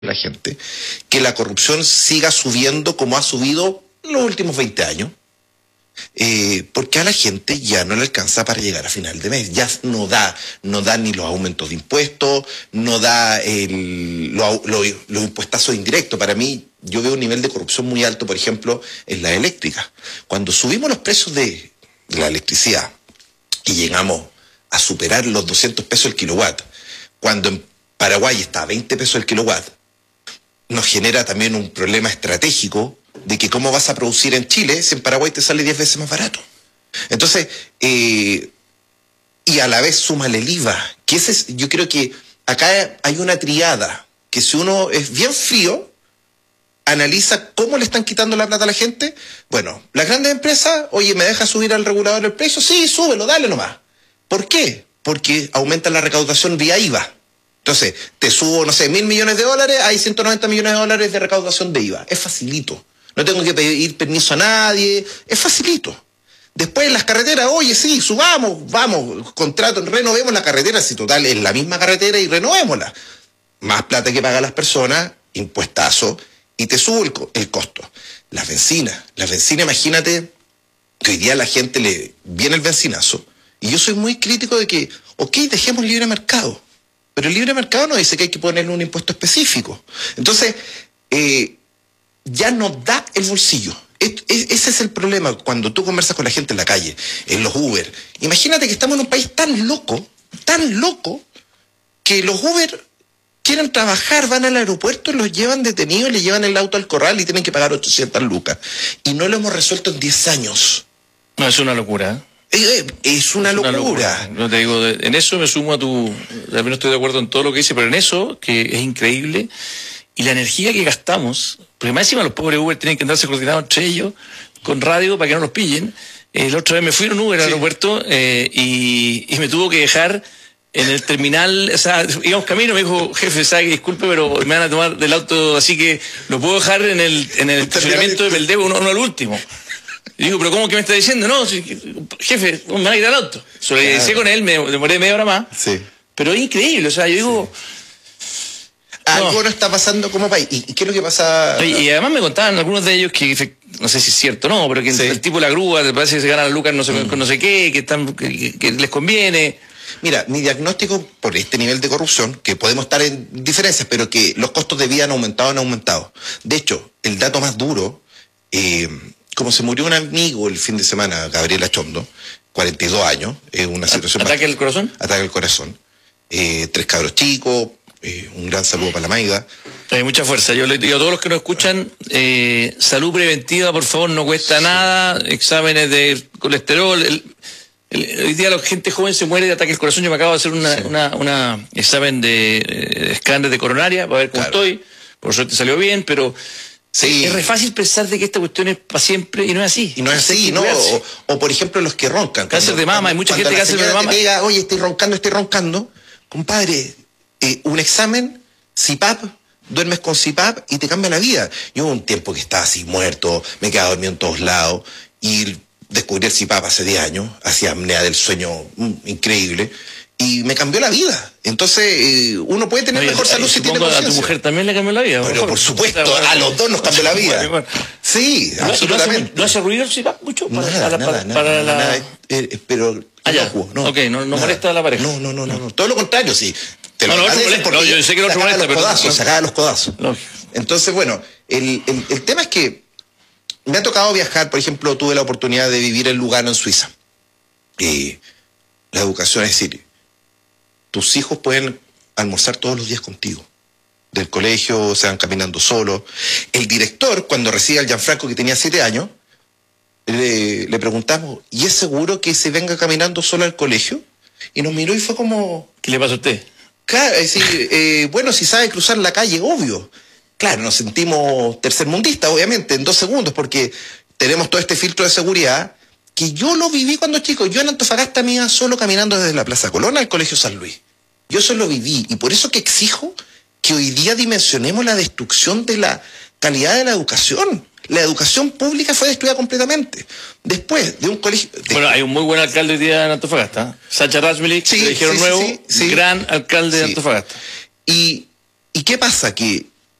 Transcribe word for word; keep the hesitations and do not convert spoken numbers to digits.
la gente, que la corrupción siga subiendo como ha subido en los últimos veinte años, eh, porque a la gente ya no le alcanza para llegar a final de mes, ya no da, no da ni los aumentos de impuestos, no da el, los lo, lo impuestazos indirectos. Para mí, yo veo un nivel de corrupción muy alto, por ejemplo, en la eléctrica. Cuando subimos los precios de, de la electricidad y llegamos a superar los doscientos pesos el kilowatt, cuando en Paraguay está a veinte pesos el kilowatt, nos genera también un problema estratégico de que cómo vas a producir en Chile si en Paraguay te sale diez veces más barato. Entonces, eh, y a la vez súmale el I V A, que ese es, yo creo que acá hay una triada, que si uno es bien frío, analiza cómo le están quitando la plata a la gente. Bueno, las grandes empresas, oye, ¿me deja subir al regulador el precio? Sí, súbelo, dale nomás. ¿Por qué? Porque aumenta la recaudación vía I V A. Entonces, te subo, no sé, mil millones de dólares, hay ciento noventa millones de dólares de recaudación de I V A. Es facilito. No tengo que pedir permiso a nadie. Es facilito. Después en las carreteras, oye, sí, subamos, vamos, contrato, renovemos la carretera, si total es la misma carretera y renovémosla. Más plata que pagan las personas, impuestazo, y te subo el, el costo. Las bencinas, las bencinas, imagínate que hoy día a la gente le viene el bencinazo, y yo soy muy crítico de que, ok, dejemos libre mercado. Pero el libre mercado no dice que hay que ponerle un impuesto específico. Entonces, eh, ya no da el bolsillo. Es, es, ese es el problema cuando tú conversas con la gente en la calle, en los Uber. Imagínate que estamos en un país tan loco, tan loco, que los Uber quieren trabajar, van al aeropuerto, los llevan detenidos, les llevan el auto al corral y tienen que pagar ochocientas lucas. Y no lo hemos resuelto en diez años. No, es una locura, ¿eh? Es una, es una locura. locura. No te digo, en eso me sumo a tu... También no estoy de acuerdo en todo lo que dice, pero en eso, que es increíble, y la energía que gastamos, porque más encima los pobres Uber tienen que andarse coordinados entre ellos, con radio para que no los pillen. Eh, la otra vez me fui en un Uber al sí. aeropuerto eh, y, y me tuvo que dejar en el terminal, o sea, íbamos camino, me dijo, jefe, sabe que disculpe, pero me van a tomar del auto, así que lo puedo dejar en el, en el estacionamiento de Beldebo, uno, uno al último. Y digo, pero ¿cómo que me está diciendo? No, si, jefe, me van a ir al auto. Solidaricé claro. con él, me demoré media hora más. Sí. Pero es increíble, o sea, yo digo... Sí. Algo no. no está pasando como país. ¿Y, y qué es lo que pasa? Y, y además me contaban algunos de ellos que, no sé si es cierto o no, pero que sí. el tipo de la grúa, te parece que se gana las lucas no sé, mm. no sé qué, que, están, que, que les conviene... Mira, mi diagnóstico por este nivel de corrupción, que podemos estar en diferencias, pero que los costos de vida han aumentado, han aumentado. De hecho, el dato más duro... Eh, como se murió un amigo el fin de semana, Gabriel Achondo, cuarenta y dos años, es una situación... ¿Ataque al corazón? Ataque al corazón. Eh, tres cabros chicos, eh, un gran saludo para la Maiga. Hay mucha fuerza. Yo les digo a todos los que nos escuchan, eh, salud preventiva, por favor, no cuesta sí. nada, exámenes de colesterol. El, el, hoy día la gente joven se muere de ataque al corazón. Yo me acabo de hacer una, sí. una, una examen de eh, escáner de coronaria para ver cómo claro. estoy. Por suerte salió bien, pero... Sí. Es re fácil pensar de que esta cuestión es para siempre y no es así. Y no es así, ¿no? O, o por ejemplo los que roncan. Cáncer de mama, hay mucha gente que cáncer de mama. Te pega, oye, estoy roncando, estoy roncando. Compadre, eh, un examen, C P A P, duermes con C P A P y te cambia la vida. Yo hubo un tiempo que estaba así muerto, me quedaba dormido en todos lados y descubrí el C P A P hace diez años, hacía apnea del sueño mm, increíble. Y me cambió la vida. Entonces, eh, uno puede tener Oye, mejor salud si tiene conciencia. A tu mujer también le cambió la vida. Pero por supuesto, a los dos nos cambió la vida. Sí, ¿No, absolutamente. ¿No hace, ¿no hace ruido el C P A P mucho? Para, nada, para, nada, para, nada, para nada, la... eh, pero ah, ya. No, ok, no, no molesta a la pareja. No, no, no, no, no. Todo lo contrario, sí. Te lo no, no, molesta, no, yo sé que el otro molesta, los pero... Codazos, no. Sacaba los codazos. Lógico. Entonces, bueno, el, el, el tema es que me ha tocado viajar, por ejemplo, tuve la oportunidad de vivir en Lugano, en Suiza. Y la educación, es decir... Tus hijos pueden almorzar todos los días contigo. Del colegio, se van caminando solos. El director, cuando recibe al Gianfranco, que tenía siete años, le, le preguntamos, ¿y es seguro que se venga caminando solo al colegio? Y nos miró y fue como... ¿Qué le pasa a usted? Claro, es decir, eh, bueno, si sabe cruzar la calle, obvio. Claro, nos sentimos tercermundistas, obviamente, en dos segundos, porque tenemos todo este filtro de seguridad... que yo lo viví cuando chico. Yo en Antofagasta me iba solo caminando desde la Plaza Colón al Colegio San Luis. Yo eso lo viví. Y por eso que exijo que hoy día dimensionemos la destrucción de la calidad de la educación. La educación pública fue destruida completamente. Después de un colegio... De... Bueno, hay un muy buen alcalde hoy día en Antofagasta. Sacha Razmilik, sí, le dijeron sí, nuevo, sí, sí, gran alcalde sí. de Antofagasta. Y, ¿Y qué pasa? Que